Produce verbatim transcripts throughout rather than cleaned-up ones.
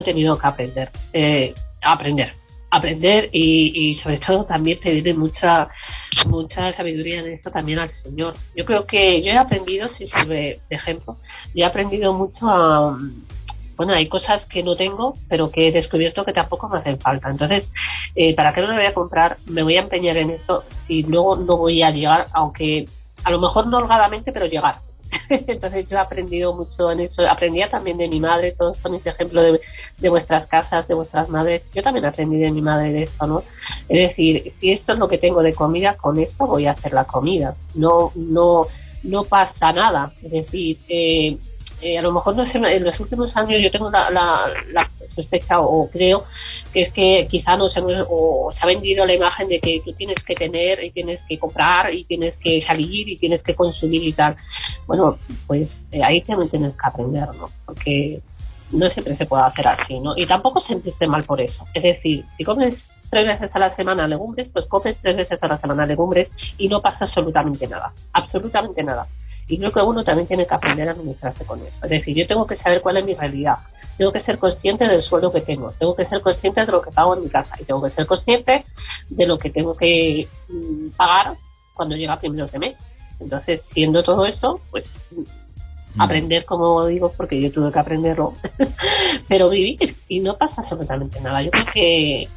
tenido que aprender, eh, aprender, aprender y, y sobre todo también pedirle mucha, mucha sabiduría en esto también al Señor. Yo creo que yo he aprendido, si sirve de ejemplo, yo he aprendido mucho a, bueno, hay cosas que no tengo, pero que he descubierto que tampoco me hacen falta. Entonces, eh, ¿para qué no me voy a comprar? Me voy a empeñar en esto y luego no voy a llegar, aunque a lo mejor no holgadamente, pero llegar. Entonces yo he aprendido mucho en eso. Aprendía también de mi madre, todos ponéis ejemplo de, de vuestras casas, de vuestras madres. Yo también aprendí de mi madre de esto, ¿no? Es decir, si esto es lo que tengo de comida, con esto voy a hacer la comida. No, no, no pasa nada. Es decir, eh, Eh, a lo mejor no sé, en los últimos años yo tengo la, la, la sospecha o, o creo que es que quizá no se, o se ha vendido la imagen de que tú tienes que tener y tienes que comprar y tienes que salir y tienes que consumir y tal. Bueno, pues eh, ahí también tienes que aprender, ¿no? Porque no siempre se puede hacer así, ¿no? Y tampoco sentirse mal por eso. Es decir, si comes tres veces a la semana legumbres, pues comes tres veces a la semana legumbres y no pasa absolutamente nada, absolutamente nada. Y creo que uno también tiene que aprender a administrarse con eso. Es decir, yo tengo que saber cuál es mi realidad. Tengo que ser consciente del sueldo que tengo. Tengo que ser consciente de lo que pago en mi casa. Y tengo que ser consciente de lo que tengo que mm, pagar cuando llega primeros de mes. Entonces, siendo todo eso, pues mm. aprender, como digo, porque yo tuve que aprenderlo, pero vivir. Y no pasa absolutamente nada. Yo creo que,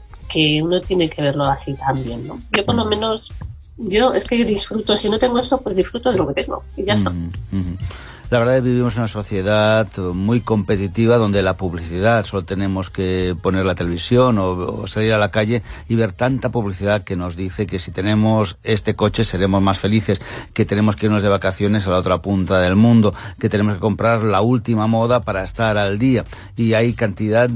que uno tiene que verlo así también, ¿no? Yo por lo menos... Yo es que yo disfruto, si no tengo eso, pues disfruto de lo que tengo y ya está. Mm, mm. La verdad es que vivimos en una sociedad muy competitiva donde la publicidad, solo tenemos que poner la televisión o, o salir a la calle y ver tanta publicidad que nos dice que si tenemos este coche seremos más felices, que tenemos que irnos de vacaciones a la otra punta del mundo, que tenemos que comprar la última moda para estar al día. Y hay cantidad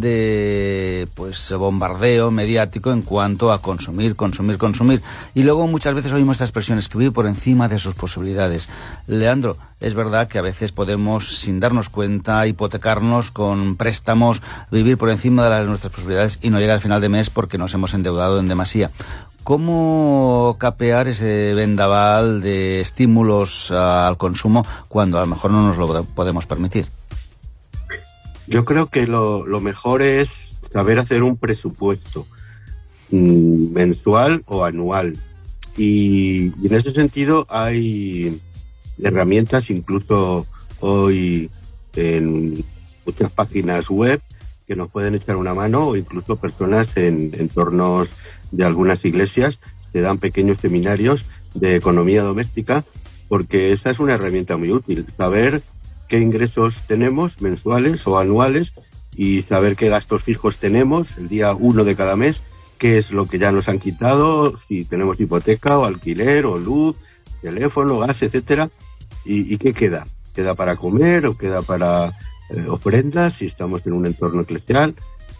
de pues bombardeo mediático en cuanto a consumir, consumir, consumir. Y luego muchas veces oímos esta expresión, escribir por encima de sus posibilidades. Leandro, es verdad que a veces podemos, sin darnos cuenta, hipotecarnos con préstamos, vivir por encima de las, nuestras posibilidades y no llegar al final de mes porque nos hemos endeudado en demasía. ¿Cómo capear ese vendaval de estímulos uh, al consumo cuando a lo mejor no nos lo podemos permitir? Yo creo que lo, lo mejor es saber hacer un presupuesto mmm, mensual o anual. Y, y en ese sentido hay herramientas, incluso hoy en muchas páginas web, que nos pueden echar una mano, o incluso personas en entornos de algunas iglesias que dan pequeños seminarios de economía doméstica, porque esa es una herramienta muy útil, saber qué ingresos tenemos mensuales o anuales y saber qué gastos fijos tenemos el día uno de cada mes, qué es lo que ya nos han quitado, si tenemos hipoteca o alquiler o luz, teléfono, gas, etcétera, y, y qué queda. ¿Queda para comer o queda para eh, ofrendas si estamos en un entorno eclesial?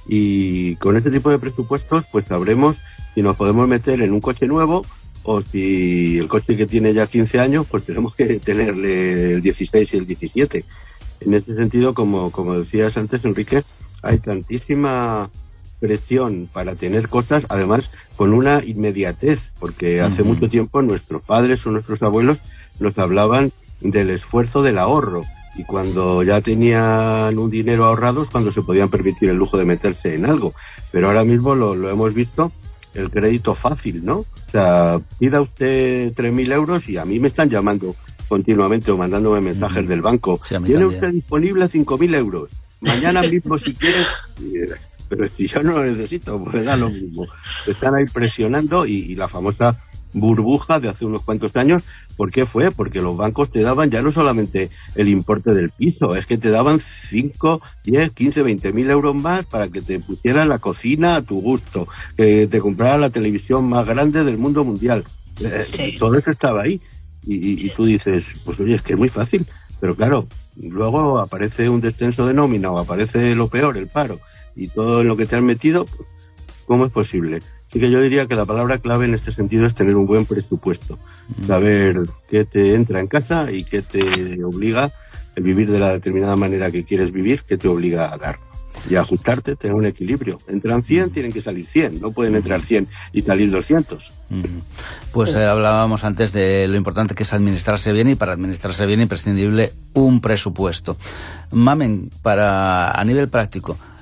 Y con este tipo de presupuestos pues sabremos si nos podemos meter en un coche nuevo o si el coche que tiene ya quince años pues tenemos que tenerle el dieciséis y el diecisiete. En este sentido, como, como decías antes, Enrique, hay tantísima presión para tener cosas, además con una inmediatez, porque hace uh-huh. mucho tiempo nuestros padres o nuestros abuelos nos hablaban del esfuerzo del ahorro, y cuando ya tenían un dinero ahorrado es cuando se podían permitir el lujo de meterse en algo. Pero ahora mismo lo, lo hemos visto, el crédito fácil, ¿no? O sea, pida usted tres mil euros y a mí me están llamando continuamente o mandándome mensajes mm. del banco. Sí, tiene también. Usted disponible cinco mil euros. Mañana mismo si quiere... Pero si yo no lo necesito, pues da lo mismo. Están ahí presionando y, y la famosa burbuja de hace unos cuantos años, ¿por qué fue? Porque los bancos te daban ya no solamente el importe del piso, es que te daban cinco, diez, quince, veinte mil euros más para que te pusieran la cocina a tu gusto, que te comprara la televisión más grande del mundo mundial. Eh, sí. Todo eso estaba ahí. Y, y, y tú dices, pues oye, es que es muy fácil. Pero claro, luego aparece un descenso de nómina o aparece lo peor, el paro, y todo en lo que te han metido, ¿cómo es posible? Así que yo diría que la palabra clave en este sentido es tener un buen presupuesto, saber qué te entra en casa y qué te obliga a vivir de la determinada manera que quieres vivir, qué te obliga a dar. Y ajustarte, tener un equilibrio. Entran cien, tienen que salir cien, no pueden entrar cien y salir doscientos. Pues eh, hablábamos antes de lo importante que es administrarse bien, y para administrarse bien imprescindible un presupuesto. Mamen, para a nivel práctico,